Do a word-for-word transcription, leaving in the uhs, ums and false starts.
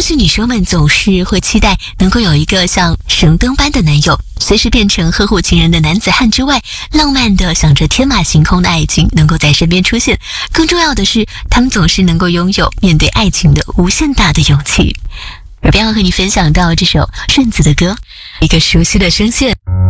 许女生们总是会期待能够有一个像神灯般的男友，随时变成呵护情人的男子汉之外，浪漫的想着天马行空的爱情能够在身边出现。更重要的是，他们总是能够拥有面对爱情的无限大的勇气。耳边要和你分享到这首顺子的歌，一个熟悉的声线。